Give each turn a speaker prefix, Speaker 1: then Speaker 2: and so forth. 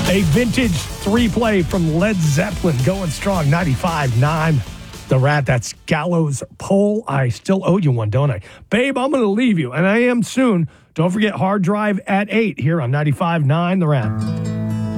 Speaker 1: A vintage three-play from Led Zeppelin going strong, 95.9. The Rat, that's Gallows Pole. I still owe you one, don't I? Babe, I'm going to leave you, and I am soon. Don't forget Hard Drive at 8 here on 95.9 The Rat.